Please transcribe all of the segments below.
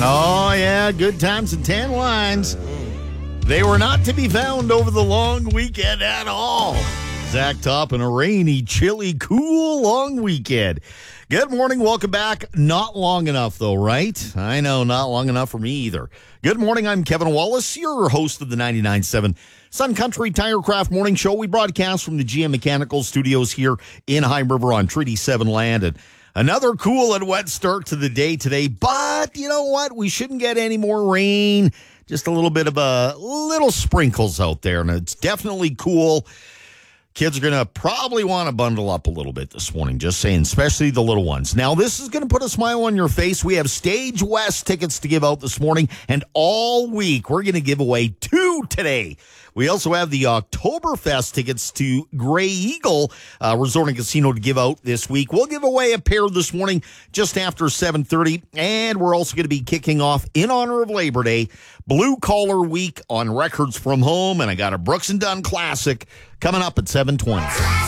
Oh, yeah, good times and tan lines. They were not to be found over the long weekend at all. Zach Top and a rainy, chilly, cool, long weekend. Good morning. Welcome back. Not long enough, though, right? I know, not long enough for me either. Good morning. I'm Kevin Wallace, your host of the 99.7 Sun Country Tirecraft Morning Show. We broadcast from the GM Mechanical Studios here in High River on Treaty 7 land. And another cool and wet start to the day today. But you know what? We shouldn't get any more rain. Just a little bit of little sprinkles out there. And it's definitely cool. Kids are going to probably want to bundle up a little bit this morning, just saying, especially the little ones. Now, this is going to put a smile on your face. We have Stage West tickets to give out this morning, and all week we're going to give away 2 today. We also have the Oktoberfest tickets to Grey Eagle Resort and Casino to give out this week. We'll give away a pair this morning just after 7:30, and we're also going to be kicking off, in honor of Labor Day, Blue Collar Week on Records from Home, and I got a Brooks and Dunn classic coming up at 7:20.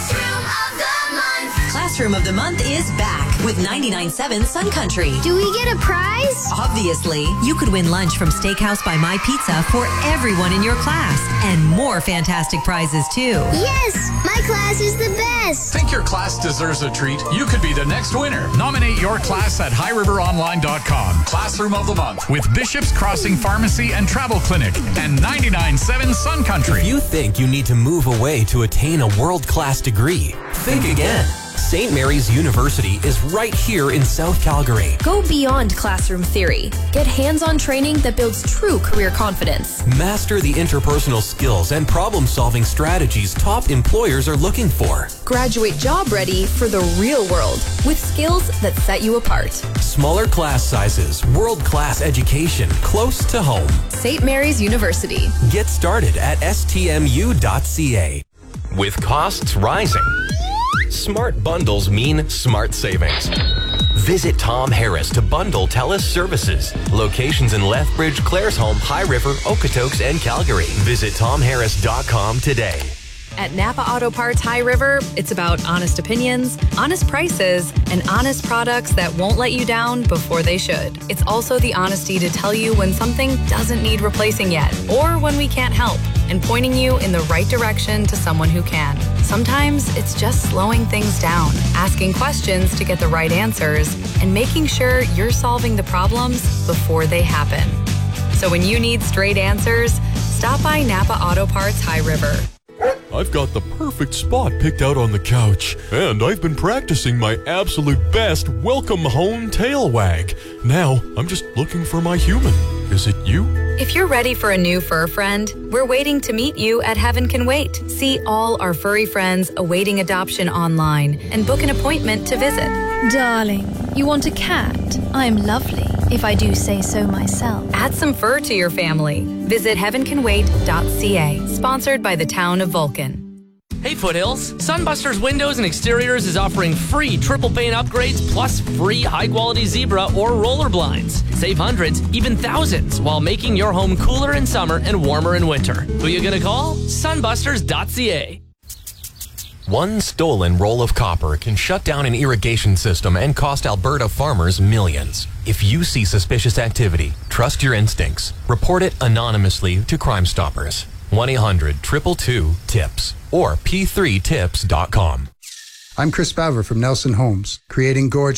Classroom of the Month is back with 99.7 Sun Country. Do we get a prize? Obviously, you could win lunch from Steakhouse by My Pizza for everyone in your class, and more fantastic prizes too. Yes, my class is the best. Think your class deserves a treat? You could be the next winner. Nominate your class at highriveronline.com. Classroom of the Month with Bishop's Crossing Pharmacy and Travel Clinic and 99.7 Sun Country. If you think you need to move away to attain a world-class degree, think again. St. Mary's University is right here in South Calgary. Go beyond classroom theory. Get hands-on training that builds true career confidence. Master the interpersonal skills and problem-solving strategies top employers are looking for. Graduate job ready for the real world with skills that set you apart. Smaller class sizes, world-class education close to home. St. Mary's University. Get started at stmu.ca. With costs rising, smart bundles mean smart savings. Visit Tom Harris to bundle TELUS services. Locations in Lethbridge, Claresholm, High River, Okotoks, and Calgary. Visit tomharris.com today. At Napa Auto Parts High River, it's about honest opinions, honest prices, and honest products that won't let you down before they should. It's also the honesty to tell you when something doesn't need replacing yet, or when we can't help, and pointing you in the right direction to someone who can. Sometimes it's just slowing things down, asking questions to get the right answers, and making sure you're solving the problems before they happen. So when you need straight answers, stop by Napa Auto Parts High River. I've got the perfect spot picked out on the couch, and I've been practicing my absolute best welcome home tail wag. Now, I'm just looking for my human. Is it you? If you're ready for a new fur friend, we're waiting to meet you at Heaven Can Wait. See all our furry friends awaiting adoption online and book an appointment to visit. Darling, you want a cat? I'm lovely, if I do say so myself. Add some fur to your family. Visit heavencanwait.ca. Sponsored by the town of Vulcan. Hey Foothills, Sunbusters Windows and Exteriors is offering free triple pane upgrades plus free high-quality zebra or roller blinds. Save hundreds, even thousands, while making your home cooler in summer and warmer in winter. Who you gonna call? Sunbusters.ca. One stolen roll of copper can shut down an irrigation system and cost Alberta farmers millions. If you see suspicious activity, trust your instincts. Report it anonymously to Crime Stoppers. 1-800-222-TIPS or p3tips.com. I'm Chris Baver from Nelson Homes, creating gorgeous